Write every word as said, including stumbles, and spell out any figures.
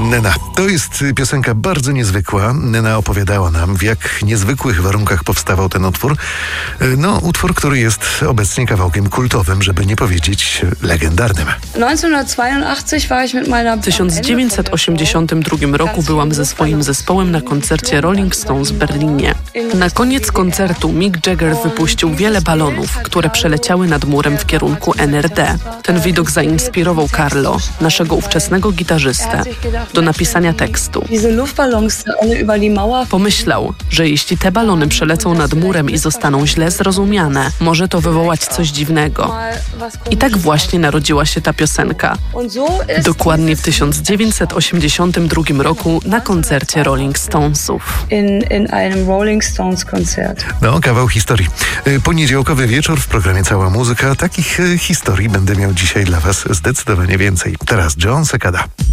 Nena. To jest piosenka bardzo niezwykła. Nena opowiadała nam, w jak niezwykłych warunkach powstawał ten utwór. No, utwór, który jest obecnie kawałkiem kultowym, żeby nie powiedzieć legendarnym. W tysiąc dziewięćset osiemdziesiątym drugim roku byłam ze swoim zespołem na koncercie Rolling Stones w Berlinie. Na koniec koncertu Mick Jagger wypuścił wiele balonów, które przeleciały nad murem w kierunku N R D. Ten widok zainspirował Carlo, naszego ówczesnego gitarzystę, do napisania tekstu. Pomyślał, że jeśli te balony przelecą nad murem i zostaną źle zrozumiane, może to wywołać coś dziwnego. I tak właśnie narodziła się ta piosenka. Dokładnie w tysiąc dziewięćset osiemdziesiątym drugim roku na koncercie Rolling Stonesów. No, kawał historii. Poniedziałkowy wieczór w programie Cała Muzyka. Takich historii będę miał dzisiaj dla Was zdecydowanie więcej. Teraz John Secada.